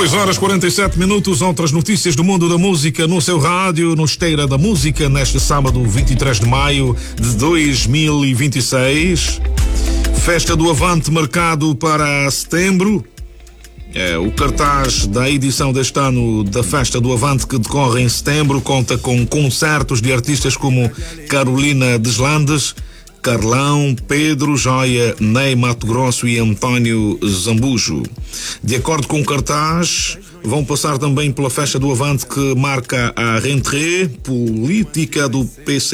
2 horas 47 minutos, outras notícias do mundo da música no seu rádio, no Esteira da Música, neste sábado 23 de maio de 2026. Festa do Avante marcado para setembro. O cartaz da edição deste ano da Festa do Avante, que decorre em setembro, conta com concertos de artistas como Carolina Deslandes, Carlão, Pedro Joia, Ney Mato Grosso e António Zambujo. De acordo com o cartaz, vão passar também pela Festa do Avante, que marca a rentrée política do PC.